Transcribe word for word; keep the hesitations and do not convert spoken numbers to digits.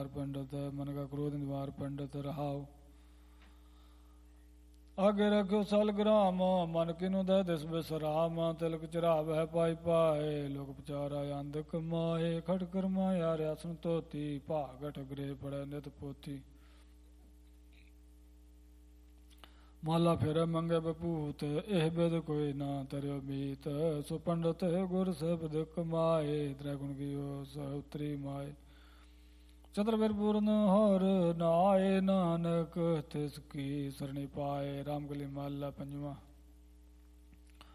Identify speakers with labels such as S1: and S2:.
S1: पंडित मन का क्रोध निवार पंडित रहाओ। आगे रखो सालग्राम मन किनु दे दिस बिसराम तिलक चराव है पाई पाए लोक पचारा अंधक माए खटकर माया रसन तोती भागठ गृह पड़े नित पोथी। माला फेरे मंगे बपूत एह बिद कोई ना तरयो मीत सो पंडित गुर शब्द कमाए त्रैगुण की सौत्री माए। चंद्रवीर पूर्ण हर नाए नानक तिसकी सरणी पाए। रामकली माला पंजवा।